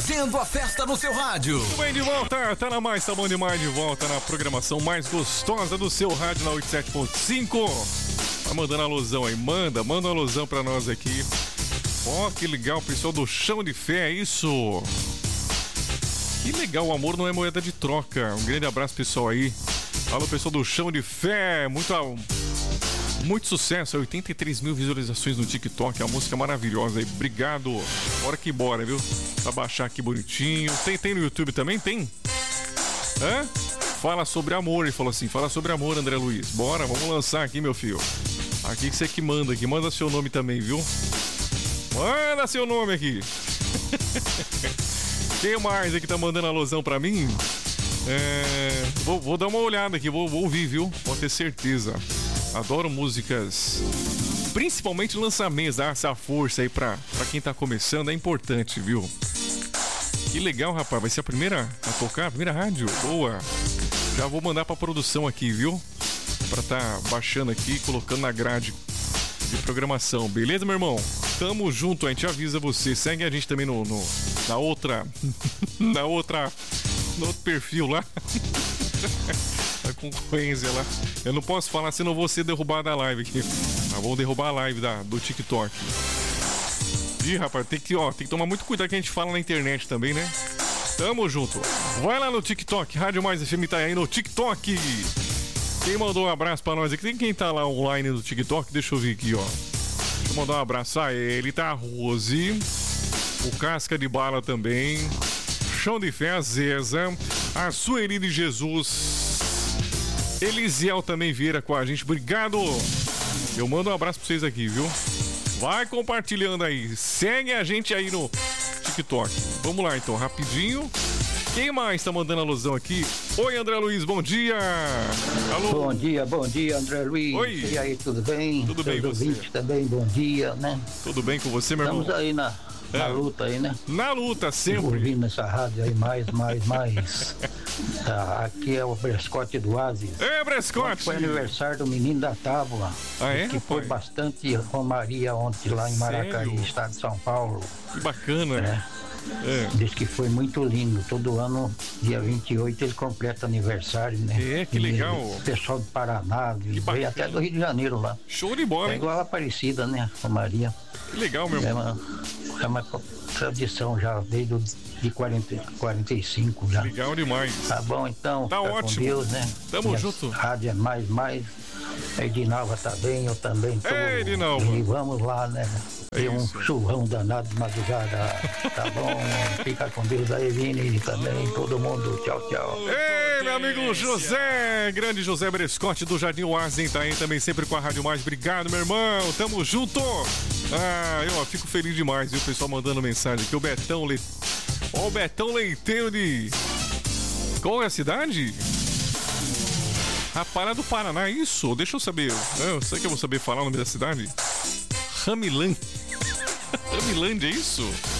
fazendo a festa no seu rádio. Tudo bem, de volta, tá na mais, tá bom demais, de volta na programação mais gostosa do seu rádio na 87.5. Tá mandando alusão aí, manda uma alusão pra nós aqui. Ó, que legal, pessoal do Chão de Fé, é isso. Que legal, o amor não é moeda de troca. Um grande abraço, pessoal aí. Alô, pessoal do Chão de Fé, muito sucesso, 83 mil visualizações no TikTok, a música maravilhosa aí, obrigado. Bora que bora, viu? Pra baixar aqui bonitinho. Tem no YouTube também? Tem? Hã? Fala sobre amor, ele falou assim, fala sobre amor, André Luiz. Bora, vamos lançar aqui, meu filho. Aqui que você que manda aqui, manda seu nome também, viu? Manda seu nome aqui. Quem mais aqui tá mandando alusão pra mim? Vou dar uma olhada aqui, vou ouvir, viu? Pode ter certeza. Adoro músicas, principalmente lançamentos, dá essa força aí pra quem tá começando, é importante, viu? Que legal, rapaz, vai ser a primeira a tocar, a primeira rádio, boa. Já vou mandar pra produção aqui, viu? Pra tá baixando aqui, colocando na grade de programação, beleza, meu irmão? Tamo junto, a gente avisa você, segue a gente também no outro perfil lá. A concorrência lá. Eu não posso falar, senão vou ser derrubado da live aqui. Vamos derrubar a live do TikTok. Ih, rapaz, tem que tomar muito cuidado que a gente fala na internet também, né? Tamo junto. Vai lá no TikTok, Rádio Mais FM tá aí no TikTok. Quem mandou um abraço pra nós aqui? Tem quem tá lá online no TikTok? Deixa eu ver aqui, ó. Deixa eu mandar um abraço a ele, tá? A Rose, o Casca de Bala também, Chão de Fé, a Zeza, a Sueli de Jesus, Elisiel também Vieira com a gente, obrigado. Eu mando um abraço pra vocês aqui, viu? Vai compartilhando aí, segue a gente aí no TikTok. Vamos lá então, rapidinho. Quem mais tá mandando alusão aqui? Oi, André Luiz, bom dia. Alô? Bom dia, André Luiz. Oi. E aí, tudo bem? Tudo bem, você? você? Também, bom dia, né? Tudo bem com você, meu irmão? Estamos aí na luta aí, né? Na luta, sempre. Ouvindo essa rádio aí mais. Aqui é o Brescote do Oasis. Brescote! Foi aniversário do menino da Tábua. Que foi bastante romaria ontem lá em Maracaí, estado de São Paulo. Que bacana, Diz que foi muito lindo. Todo ano, dia 28, ele completa aniversário, né? Que legal. O pessoal do Paraná, veio até do Rio de Janeiro lá. Show de bola, hein? É igual a Aparecida, né? A Maria. Que legal, meu irmão. É uma tradição já, desde de 45 já. Legal demais. Tá bom, então. Tá ótimo. Com Deus, né? Tamo junto. Rádio é mais. A Edinalva tá bem, eu também tô. Edinalva. E vamos lá, né? Tem um churrão danado de madrugada. Tá bom? Fica com Deus aí, Vini, também, todo mundo. Tchau. Ei, meu amigo José, grande José Brescote do Jardim Oasis, tá aí também sempre com a Rádio Mais. Obrigado, meu irmão. Tamo junto. Eu fico feliz demais, viu? O pessoal mandando mensagem aqui. O Betão Ó, o Betão Leiteiro de... Qual é a cidade? Rapaz, do Paraná, isso? Deixa eu saber. Eu sei que eu vou saber falar o nome da cidade. Ramilândia, é isso?